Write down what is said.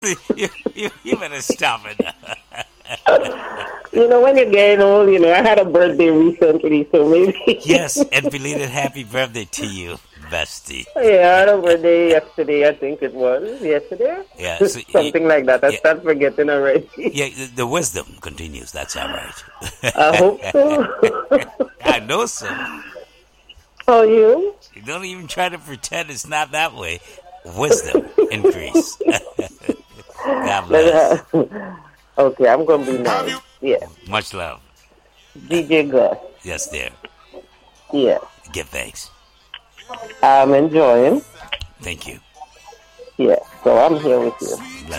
You better stop it. When you're getting old, I had a birthday recently, so maybe. Yes, and belated happy birthday to you, bestie. Yeah, I had a birthday yesterday, I think it was. Yesterday? Yeah, so, Something like that. I yeah, start forgetting already. yeah. The wisdom continues. That's all right. I hope so. I know so. How are you? You don't even try to pretend it's not that way. Wisdom increase. God bless. Okay, I'm going to be nice. Yeah. Much love. DJ Gus. Yes, dear. Yeah. Give thanks. I'm enjoying. Thank you. Yeah. So I'm here with you. Bless.